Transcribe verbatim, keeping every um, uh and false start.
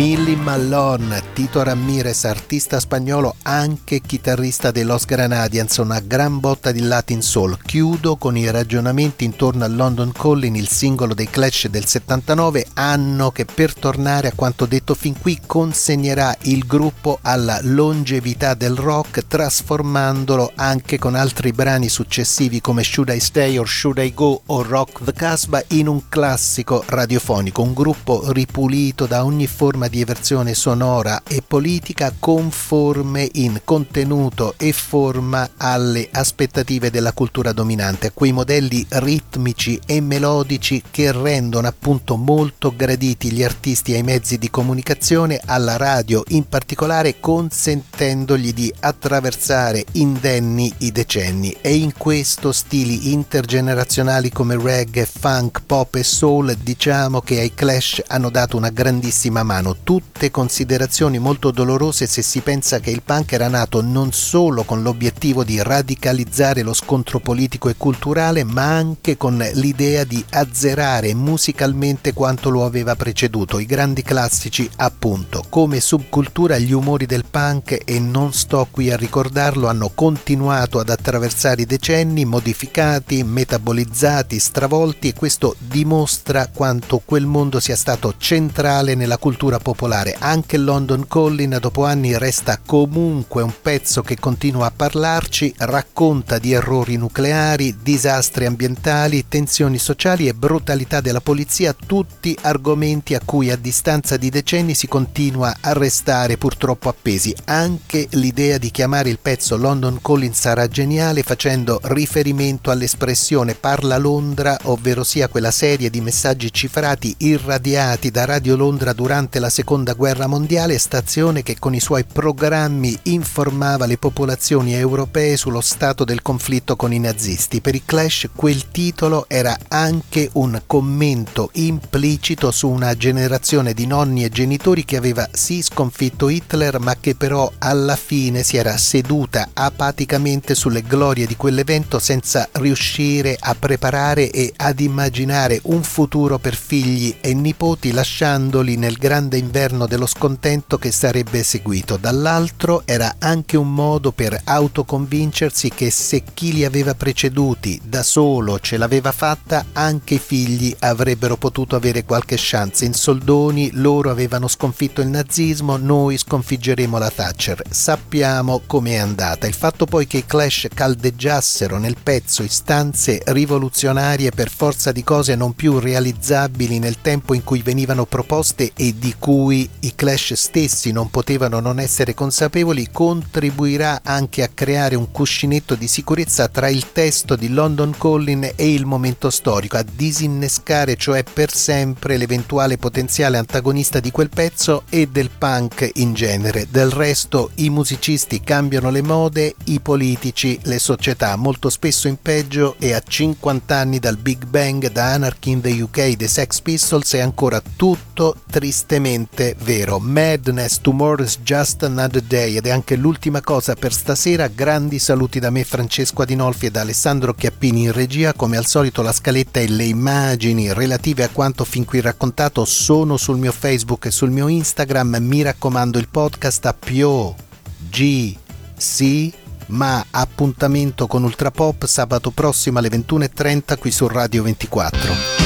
Millie Malone, Tito Ramírez, artista spagnolo anche chitarrista dei Los Granadians, una gran botta di Latin Soul. Chiudo con i ragionamenti intorno a London Calling, il singolo dei Clash del settantanove, anno che, per tornare a quanto detto fin qui, consegnerà il gruppo alla longevità del rock, trasformandolo anche con altri brani successivi come Should I Stay or Should I Go o Rock the Casbah in un classico radiofonico, un gruppo ripulito da ogni forma di eversione sonora e politica, conforme in contenuto e forma alle aspettative della cultura dominante, a quei modelli ritmici e melodici che rendono appunto molto graditi gli artisti ai mezzi di comunicazione, alla radio in particolare, consentendogli di attraversare indenni i decenni. E in questo stili intergenerazionali come reggae, funk, pop e soul, diciamo che ai Clash hanno dato una grandissima mano. Tutte considerazioni molto dolorose se si pensa che il punk era nato non solo con l'obiettivo di radicalizzare lo scontro politico e culturale, ma anche con l'idea di azzerare musicalmente quanto lo aveva preceduto, i grandi classici appunto. Come subcultura gli umori del punk, e non sto qui a ricordarlo, hanno continuato ad attraversare i decenni, modificati, metabolizzati, stravolti, e questo dimostra quanto quel mondo sia stato centrale nella cultura popolare. Anche London Calling dopo anni resta comunque un pezzo che continua a parlarci, racconta di errori nucleari, disastri ambientali, tensioni sociali e brutalità della polizia, tutti argomenti a cui a distanza di decenni si continua a restare purtroppo appesi. Anche l'idea di chiamare il pezzo London Calling sarà geniale, facendo riferimento all'espressione Parla Londra, ovvero sia quella serie di messaggi cifrati irradiati da Radio Londra durante la seconda guerra mondiale, stazione che con i suoi programmi informava le popolazioni europee sullo stato del conflitto con i nazisti. Per i Clash quel titolo era anche un commento implicito su una generazione di nonni e genitori che aveva sì sconfitto Hitler, ma che però alla fine si era seduta apaticamente sulle glorie di quell'evento senza riuscire a preparare e ad immaginare un futuro per figli e nipoti, lasciandoli nel grande inverno dello scontento che sarebbe seguito. Dall'altro era anche un modo per autoconvincersi che se chi li aveva preceduti da solo ce l'aveva fatta, anche i figli avrebbero potuto avere qualche chance. In soldoni loro avevano sconfitto il nazismo, noi sconfiggeremo la Thatcher. Sappiamo com'è andata. Il fatto poi che i Clash caldeggiassero nel pezzo istanze rivoluzionarie per forza di cose non più realizzabili nel tempo in cui venivano proposte e di cui i Clash stessi non potevano non essere consapevoli, contribuirà anche a creare un cuscinetto di sicurezza tra il testo di London Calling e il momento storico, a disinnescare cioè per sempre l'eventuale potenziale antagonista di quel pezzo e del punk in genere. Del resto i musicisti cambiano le mode, i politici le società, molto spesso in peggio, e a cinquanta anni dal Big Bang, da Anarchy in the U K dei Sex Pistols, è ancora tutto tristemente vero. Madness, Tomorrow's Just Another Day, ed è anche l'ultima cosa per stasera. Grandi saluti da me, Francesco Adinolfi, e da Alessandro Chiappini in regia. Come al solito la scaletta e le immagini relative a quanto fin qui raccontato sono sul mio Facebook e sul mio Instagram. Mi raccomando, il podcast a Pio G sì, ma appuntamento con Ultrapop sabato prossimo alle ventuno e trenta qui su Radio ventiquattro.